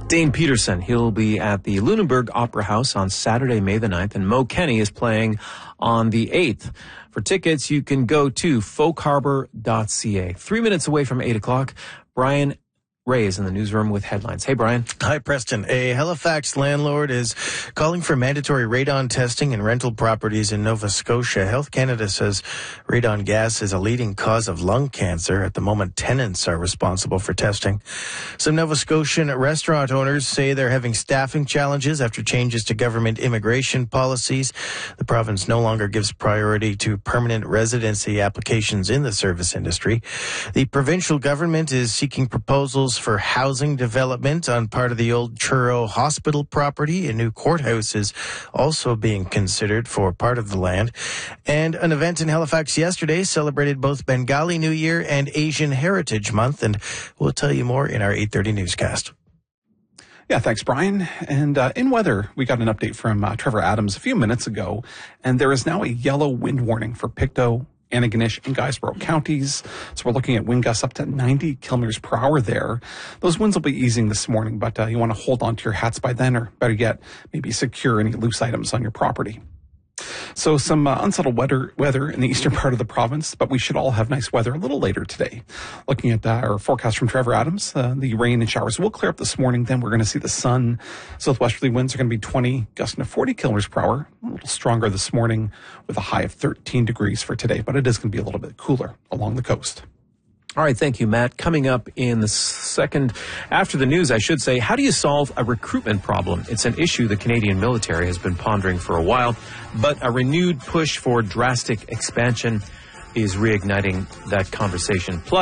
Dane Peterson, he'll be at the Lunenburg Opera House on Saturday, May the 9th, and Mo Kenny is playing on the 8th. For tickets, you can go to folkharbor.ca. 3 minutes away from 8 o'clock, Brian Ray is in the newsroom with headlines. Hey, Brian. Hi, Preston. A Halifax landlord is calling for mandatory radon testing in rental properties in Nova Scotia. Health Canada says radon gas is a leading cause of lung cancer. At the moment, tenants are responsible for testing. Some Nova Scotian restaurant owners say they're having staffing challenges after changes to government immigration policies. The province no longer gives priority to permanent residency applications in the service industry. The provincial government is seeking proposals for housing development on part of the old Truro Hospital property. A new courthouse is also being considered for part of the land. And an event in Halifax yesterday celebrated both Bengali New Year and Asian Heritage Month, and we'll tell you more in our 8:30 newscast. Yeah, thanks, Brian. And in weather, we got an update from Trevor Adams a few minutes ago, and there is now a yellow wind warning for Pictou, Antigonish, and Guysborough counties. So we're looking at wind gusts up to 90 kilometers per hour there. Those winds will be easing this morning, but you want to hold on to your hats by then, or better yet, maybe secure any loose items on your property. So some unsettled weather in the eastern part of the province, but we should all have nice weather a little later today. Looking at our forecast from Trevor Adams, the rain and showers will clear up this morning. Then we're going to see the sun. Southwesterly winds are going to be 20, gusting to 40 kilometers per hour. A little stronger this morning with a high of 13 degrees for today, but it is going to be a little bit cooler along the coast. All right, thank you, Matt. Coming up in the second, after the news, I should say, how do you solve a recruitment problem? It's an issue the Canadian military has been pondering for a while, but a renewed push for drastic expansion is reigniting that conversation. Plus,